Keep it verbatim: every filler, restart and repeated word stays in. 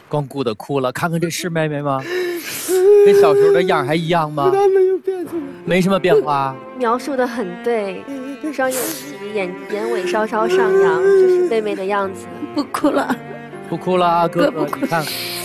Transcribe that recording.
光顾得哭了。看看这是妹妹吗？跟小时候的样还一样吗？ 她没有变出来， 没什么变化。 描述的很对，双眼皮，眼眼尾稍稍上扬，就是妹妹的样子。 不哭了， 不哭了，哥哥， 哥不哭你看